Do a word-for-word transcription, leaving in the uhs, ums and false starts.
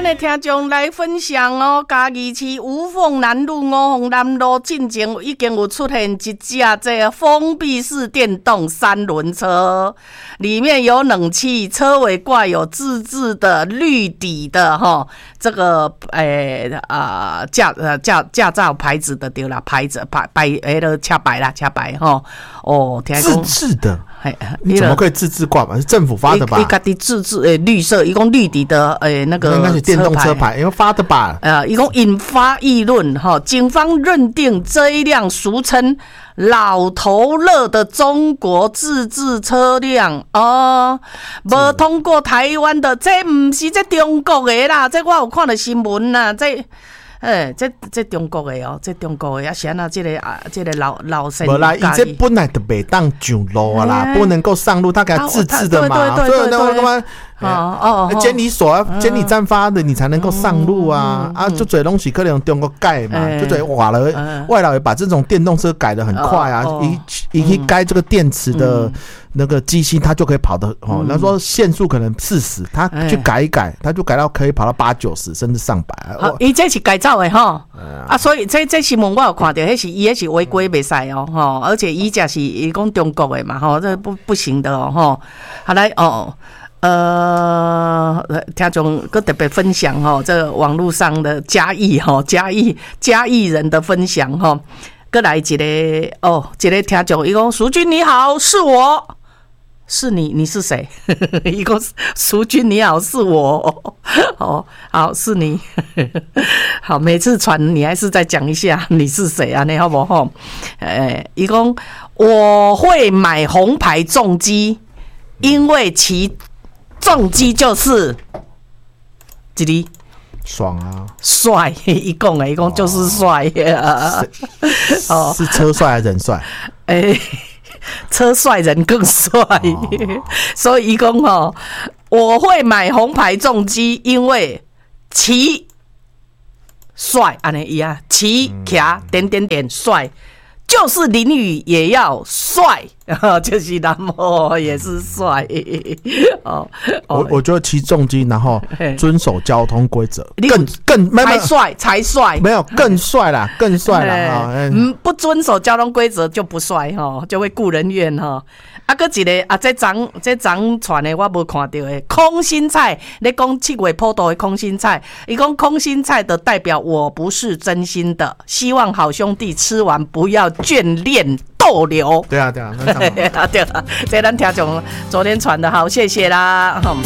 的听众来分享哦，嘉义市五凤南路五凤南路进前已经有出现一架这封闭式电动三轮车，里面有冷气，车尾挂有自制的绿底的哈，这个诶啊、呃、驾呃驾驾照牌子的对啦，牌子牌牌诶个车牌啦，车牌哈哦，听自制的。你怎么可以自制挂嘛？是政府发的吧？ 你家己自制诶，绿色，一共绿底的诶那个应该是电动车牌，因为发的吧？ 呃，一共引发议论哈。警方认定这一辆俗称“老头乐”的中国自制车辆哦，无通过台湾的，这不是这中国的啦，这我有看到新闻啦，这。诶，这这中国的哦，这中国的啊，是安那这个啊，这个老老生。 无啦，伊这本来就袂当上路啊啦，不能够上路，他给他自制的嘛，所以那个干嘛？哦哦，监理所啊，监理站发的，你才能够上路啊！啊，就最东西可能用中国改嘛，就最瓦了，外劳也把这种电动车改得很快啊，一一改这个电池的那个机芯，它就可以跑得哦。那说限速可能四十，他去改一改，他就改到可以跑到八九十，甚至上百。 哦，伊这是改造的哈，啊，所以这这新闻我有看到，迄是伊迄是违规袂使哦，吼，而且伊这是伊讲中国的嘛，吼，这不不行的哦，吼，好来哦。呃，听众佮特别分享吼，这个网络上的嘉义吼，嘉义嘉义人的分享吼，佮来一个哦，一个听众伊讲，淑君你好，是我。是你，你是谁？一共淑君你好，是我哦，好是你，好，每次传你还是再讲一下你是谁啊？你好不好？诶，一共我会买红牌重机，因为其重机就是一哩爽啊， 帅，一共诶，一共就是帅呀， 哦，是车帅还是人帅？ 诶。车帅人更帅，哦、所以一共哦，我会买红牌重机，因为骑帅，安尼伊啊，骑骑点点点帅，就是淋雨也要帅，就是南摩也是帅哦。 我我觉得骑重机，然后遵守交通规则，更更才帅才帅， 没有更帅啦，更帅啦。 嗯，不遵守交通规则就不帅哈，就会故人怨哈。啊，搁一个啊，这张这张传的我无看到的空心菜，你讲七月普渡的空心菜，伊讲空心菜的代表我不是真心的，希望好兄弟吃完不要眷恋逗留。 对啊对啊， 对啊对啊，这咱听众昨天传的好，谢谢啦。